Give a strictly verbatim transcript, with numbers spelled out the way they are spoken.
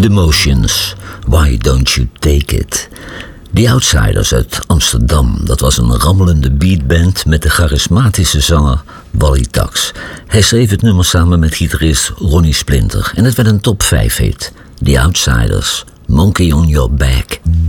The Motions, Why Don't You Take It? The Outsiders uit Amsterdam, dat was een rammelende beatband met de charismatische zanger Wally Tax. Hij schreef het nummer samen met gitarist Ronnie Splinter en het werd een top vijf hit. The Outsiders, Monkey on Your Back.